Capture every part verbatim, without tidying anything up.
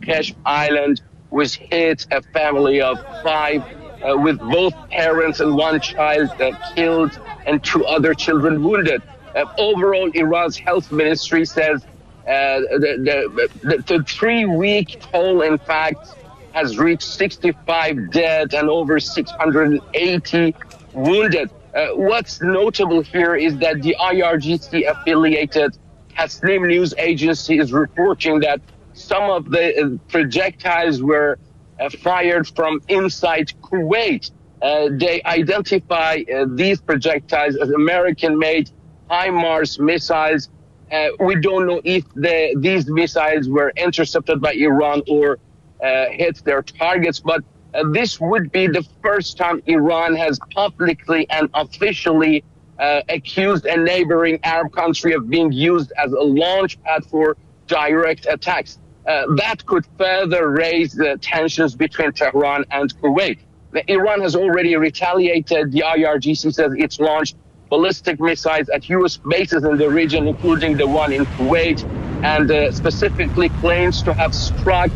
Marrakesh Island was hit, a family of five uh, with both parents and one child uh, killed and two other children wounded. Uh, overall, Iran's health ministry says uh, the, the, the three-week toll, in fact, has reached sixty-five dead and over six hundred eighty wounded. Uh, what's notable here is that the I R G C-affiliated Tasnim news agency is reporting that some of the uh, projectiles were uh, fired from inside Kuwait. Uh, they identify uh, these projectiles as American-made HIMARS missiles. Uh, we don't know if the, these missiles were intercepted by Iran or uh, hit their targets, but uh, this would be the first time Iran has publicly and officially uh, accused a neighboring Arab country of being used as a launch pad for direct attacks. Uh, that could further raise the tensions between Tehran and Kuwait. Iran has already retaliated. The I R G C says it's launched ballistic missiles at U S bases in the region, including the one in Kuwait, and uh, specifically claims to have struck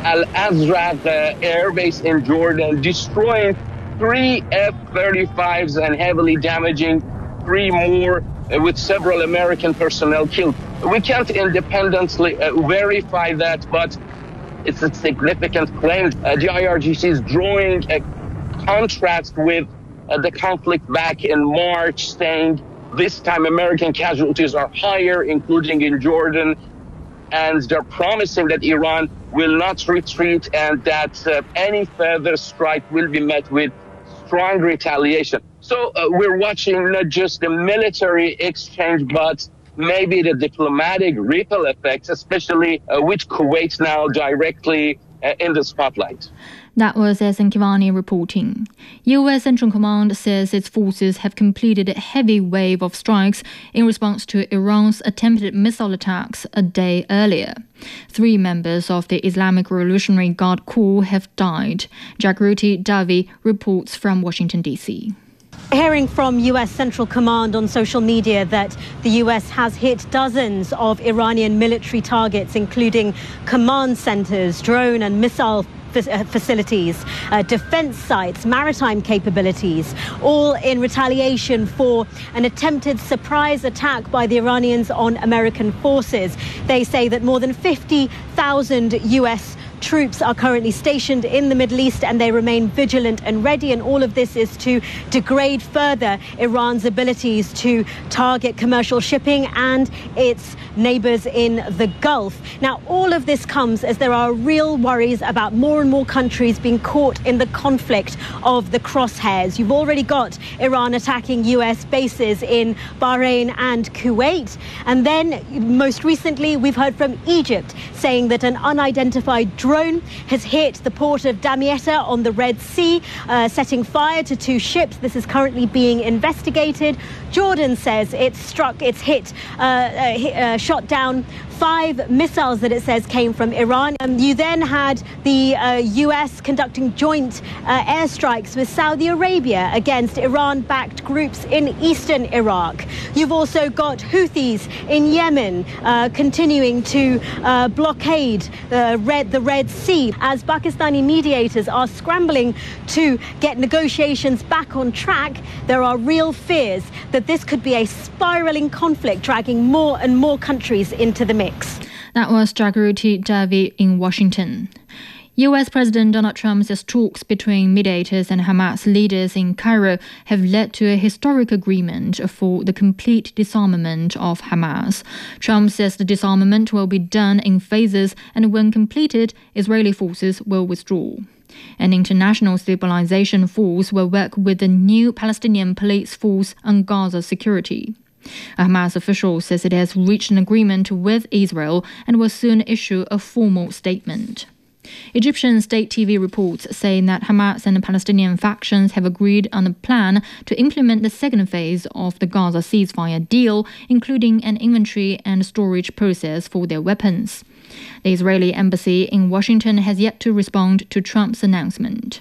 Al-Azraq uh, air base in Jordan, destroying three F thirty-fives and heavily damaging three more, uh, with several American personnel killed. We can't independently uh, verify that, but it's a significant claim. Uh, the I R G C is drawing a contrast with Uh, the conflict back in March, saying this time American casualties are higher, including in Jordan, and they're promising that Iran will not retreat and that uh, any further strike will be met with strong retaliation. So uh, we're watching not just the military exchange, but maybe the diplomatic ripple effects, especially uh, with Kuwait now directly uh, in the spotlight. That was Ehsan Kivani reporting. U S Central Command says its forces have completed a heavy wave of strikes in response to Iran's attempted missile attacks a day earlier. Three members of the Islamic Revolutionary Guard Corps have died. Jagruti Davi reports from Washington, D C. Hearing from U S Central Command on social media that the U S has hit dozens of Iranian military targets, including command centers, drone and missile facilities, uh, defense sites, maritime capabilities, all in retaliation for an attempted surprise attack by the Iranians on American forces. They say that more than fifty thousand U S troops are currently stationed in the Middle East and they remain vigilant and ready, and all of this is to degrade further Iran's abilities to target commercial shipping and its neighbors in the Gulf. Now, all of this comes as there are real worries about more and more countries being caught in the conflict of the crosshairs. You've already got Iran attacking U S bases in Bahrain and Kuwait, and then most recently we've heard from Egypt saying that an unidentified drone has hit the port of Damietta on the Red Sea, uh, setting fire to two ships. This is currently being investigated. Jordan says it's struck, it's hit, uh, uh, uh, shot down five missiles that it says came from Iran. And you then had the uh, U S conducting joint uh, airstrikes with Saudi Arabia against Iran-backed groups in eastern Iraq. You've also got Houthis in Yemen uh, continuing to uh, blockade the Red, the Red Sea as Pakistani mediators are scrambling to get negotiations back on track. There are real fears that this could be a spiraling conflict, dragging more and more countries into the mix. That was Jagruti Davi in Washington. U S President Donald Trump says talks between mediators and Hamas leaders in Cairo have led to a historic agreement for the complete disarmament of Hamas. Trump says the disarmament will be done in phases, and when completed, Israeli forces will withdraw. An international stabilization force will work with the new Palestinian police force on Gaza security. A Hamas official says it has reached an agreement with Israel and will soon issue a formal statement. Egyptian state T V reports saying that Hamas and the Palestinian factions have agreed on a plan to implement the second phase of the Gaza ceasefire deal, including an inventory and storage process for their weapons. The Israeli embassy in Washington has yet to respond to Trump's announcement.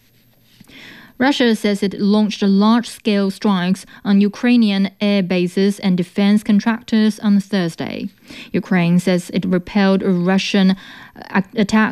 Russia says it launched large-scale strikes on Ukrainian air bases and defense contractors on Thursday. Ukraine says it repelled a Russian attack